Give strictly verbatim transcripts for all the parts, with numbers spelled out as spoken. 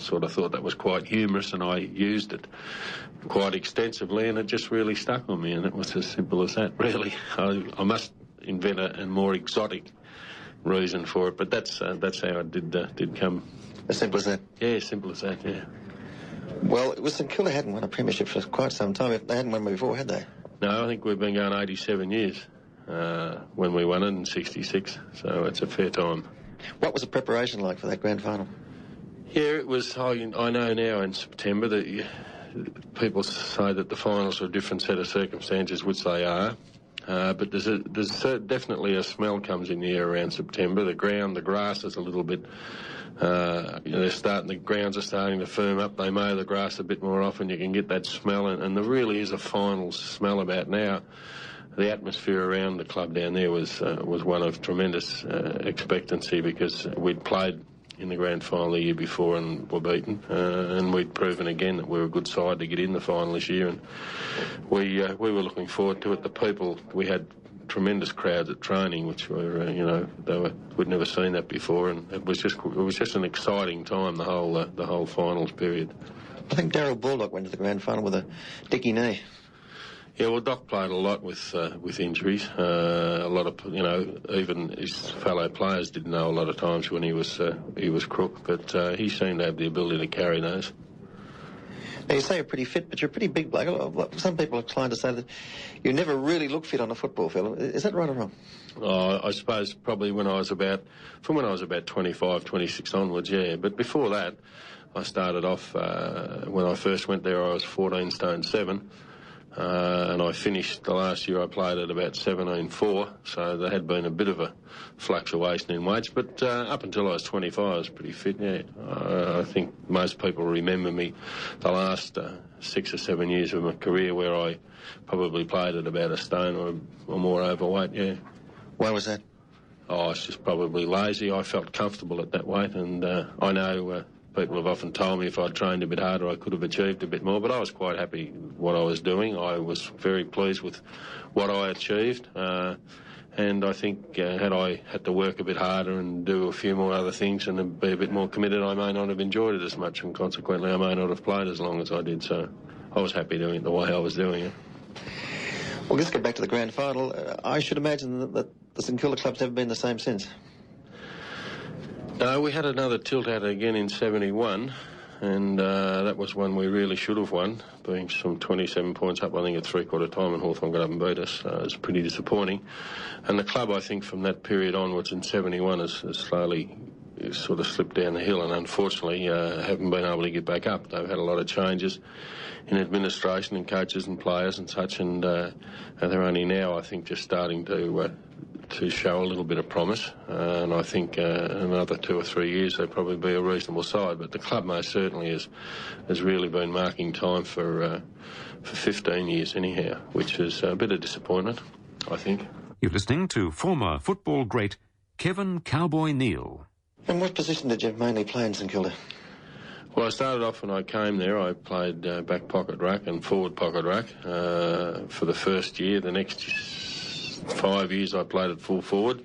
sort of thought that was quite humorous, and I used it quite extensively, and it just really stuck on me, and it was as simple as that, really. I, I must invent a, a more exotic reason for it, but that's uh, that's how it did uh, did come. As simple as that? Yeah, simple as that, yeah. Well, it was St Kilda hadn't won a premiership for quite some time. They hadn't won one before, had they? No, I think we've been going eighty-seven years uh, when we won it in sixty-six, so it's a fair time. What was the preparation like for that grand final? Yeah, it was, I, I know now in September that you, people say that the finals are a different set of circumstances, which they are. Uh, but there's, a, there's a, definitely a smell comes in the air around September. The ground, the grass is a little bit, uh, you know, they're starting, the grounds are starting to firm up. They mow the grass a bit more often. You can get that smell, and, and there really is a finals smell about now. The atmosphere around the club down there was uh, was one of tremendous uh, expectancy, because we'd played in the grand final the year before and were beaten, uh, and we'd proven again that we were a good side to get in the final this year, and we uh, we were looking forward to it. The people, we had tremendous crowds at training, which were uh, you know they were we'd never seen that before, and it was just it was just an exciting time, the whole uh, the whole finals period. I think Darryl Baldock went to the grand final with a dicky knee. Yeah, well, Doc played a lot with uh, with injuries. Uh, a lot of, you know, even his fellow players didn't know a lot of times when he was uh, he was crook, but uh, he seemed to have the ability to carry those. Now, you say you're pretty fit, but you're a pretty big bloke. Some people are inclined to say that you never really look fit on a football field. Is that right or wrong? Oh, I suppose probably when I was about, from when I was about twenty-five, twenty-six onwards, yeah. But before that, I started off, uh, when I first went there, I was fourteen stone seven. Uh, and I finished the last year I played at about seventeen four, so there had been a bit of a fluctuation in weights, but uh, up until I was twenty-five I was pretty fit, yeah. Uh, I think most people remember me the last uh, six or seven years of my career where I probably played at about a stone or, or more overweight, yeah. Why was that? Oh, I was just probably lazy. I felt comfortable at that weight, and uh, I know... Uh, People have often told me if I'd trained a bit harder I could have achieved a bit more, but I was quite happy with what I was doing. I was very pleased with what I achieved, uh, and I think uh, had I had to work a bit harder and do a few more other things and be a bit more committed, I may not have enjoyed it as much, and consequently I may not have played as long as I did, so I was happy doing it the way I was doing it. Well, let's get back to the grand final. Uh, I should imagine that, that the St Kilda club's never been the same since. No, we had another tilt at it again in seventy-one, and uh, that was one we really should have won, being some twenty-seven points up, I think, at three-quarter time, and Hawthorn got up and beat us. Uh, it was pretty disappointing. And the club, I think, from that period onwards in seventy-one has, has slowly sort of slipped down the hill, and unfortunately uh, haven't been able to get back up. They've had a lot of changes in administration and coaches and players and such, and, uh, and they're only now, I think, just starting to... Uh, to show a little bit of promise, uh, and I think uh, another two or three years they'll probably be a reasonable side. But the club most certainly has has really been marking time for uh, for fifteen years anyhow, which is a bit of disappointment, I think. You're listening to former football great Kevin Cowboy Neal. And what position did you mainly play in St Kilda? Well, I started off when I came there. I played uh, back pocket ruck and forward pocket ruck uh, for the first year. The next five years I played at full forward,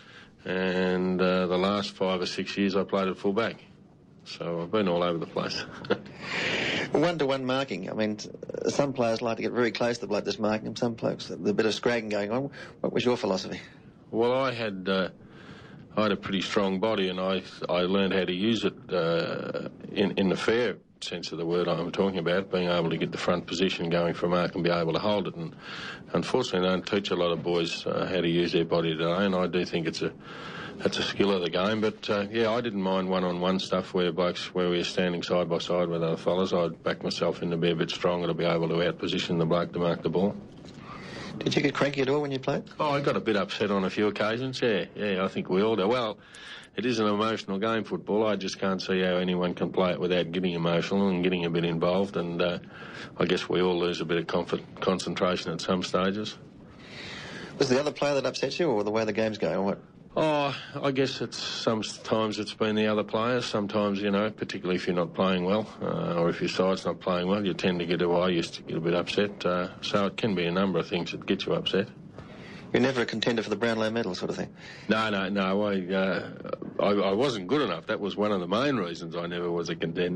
and uh, the last five or six years I played at full back. So I've been all over the place. One-to-one marking. I mean, some players like to get very close to the bloke that's marking them. Some blokes, there's a bit of scragging going on. What was your philosophy? Well, I had uh, I had a pretty strong body, and I I learned how to use it uh, in in the fair sense of the word I'm talking about, being able to get the front position going for a mark and be able to hold it. And unfortunately, I don't teach a lot of boys uh, how to use their body today, and I do think it's a that's a skill of the game. But uh, yeah, I didn't mind one-on-one stuff where blokes where we were standing side by side with other fellas. I'd back myself in to be a bit stronger to be able to outposition the bloke to mark the ball. Did you get cranky at all when you played? Oh, I got a bit upset on a few occasions, yeah. Yeah, I think we all do. Well, it is an emotional game, football. I just can't see how anyone can play it without getting emotional and getting a bit involved, and uh, I guess we all lose a bit of conf- concentration at some stages. Was the other player that upsets you, or the way the game's going, or what? Oh, I guess it's sometimes it's been the other players. Sometimes, you know, particularly if you're not playing well, uh, or if your side's not playing well, you tend to get, well, I used to get a bit upset. Uh, so it can be a number of things that get you upset. You're never a contender for the Brownlow medal sort of thing? No, no, no. I, uh, I, I wasn't good enough. That was one of the main reasons I never was a contender.